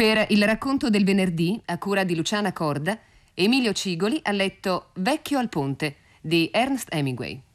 Per il racconto del venerdì, a cura di Luciana Corda, Emilio Cigoli ha letto Vecchio al ponte di Ernest Hemingway.